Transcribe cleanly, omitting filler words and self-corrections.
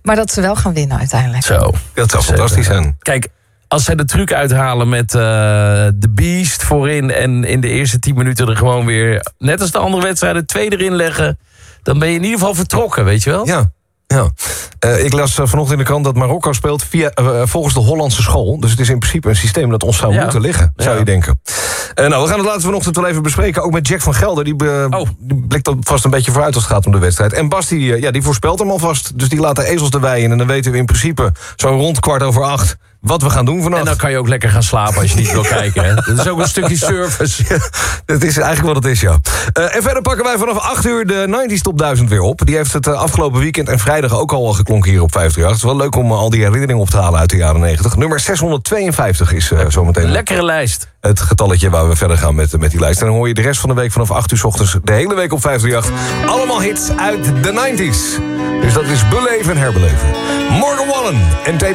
Maar dat ze wel gaan winnen uiteindelijk. Zo. Dat zou fantastisch zijn. Kijk, als zij de truc uithalen met de Beast voorin... en in de eerste 10 minuten er gewoon weer... net als de andere wedstrijden 2 erin leggen... dan ben je in ieder geval vertrokken, weet je wel? Ja. Ik las vanochtend in de krant dat Marokko speelt volgens de Hollandse school. Dus het is in principe een systeem dat ons zou moeten liggen, zou je denken. Nou, we gaan het later vanochtend wel even bespreken. Ook met Jack van Gelder. Die blikt vast een beetje vooruit als het gaat om de wedstrijd. En Bas, die voorspelt hem alvast. Dus die laat de ezels erbij in. En dan weten we in principe zo rond 7:15... wat we gaan doen vannacht. En dan kan je ook lekker gaan slapen als je niet wil kijken. Hè? Dat is ook een stukje service. Ja, dat is eigenlijk wat het is, ja. En verder pakken wij vanaf 8 uur de 90s Top 1000 weer op. Die heeft het afgelopen weekend en vrijdag ook al geklonken hier op 538. Het is wel leuk om al die herinneringen op te halen uit de jaren 90. Nummer 652 is zometeen... Lekkere lijst. Het getalletje waar we verder gaan met die lijst. En dan hoor je de rest van de week vanaf 8 uur 's ochtends... de hele week op 538. Allemaal hits uit de 90s. Dus dat is beleven en herbeleven. Morgan Wallen en